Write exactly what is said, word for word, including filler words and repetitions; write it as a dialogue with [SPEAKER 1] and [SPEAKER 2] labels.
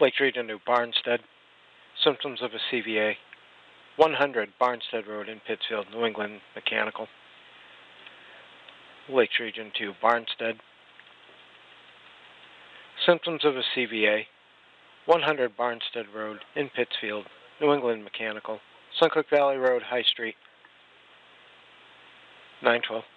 [SPEAKER 1] Lake Region to Barnstead. Symptoms of a C V A. one hundred Barnstead Road in Pittsfield, New England, mechanical. Lake Region to Barnstead. Symptoms of a C V A. one hundred Barnstead Road in Pittsfield, New England, mechanical. Suncook Valley Road, High Street. nine twelve.